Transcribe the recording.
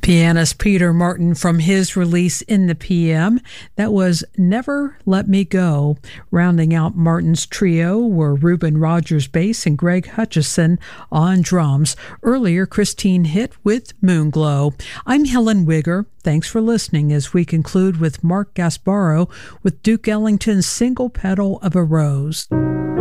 Pianist Peter Martin from his release In the PM. That was Never Let Me Go. Rounding out Martin's trio were Reuben Rogers bass and Greg Hutchison on drums. Earlier, Christine Hitt with Moonglow. I'm Helen Wigger. Thanks for listening as we conclude with Mark Gasparo with Duke Ellington's Single Petal of a Rose.